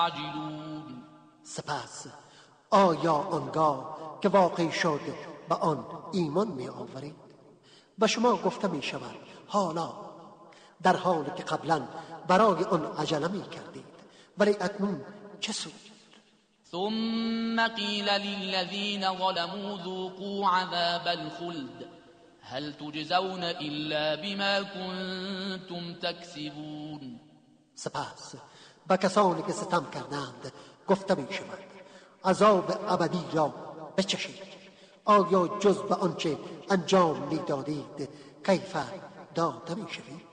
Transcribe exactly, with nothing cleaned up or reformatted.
عاجلون. سپس آیا آنگاه که واقع شد به آن ایمان می آورید و شما گفته می شود حالا، در حالی که قبلا برای آن عجله می کردید، ولی اکنون چه سود؟ ثم قیل للذین ظلموا ذوقوا عذاب الخلد هل تجزون الا بما کنتم تکسبون. سپس به کسانی که ستم کردند گفته می شود عذاب ابدی را بچشید، آیا جز به آنچه انجام می دادید کیف داده می شوید؟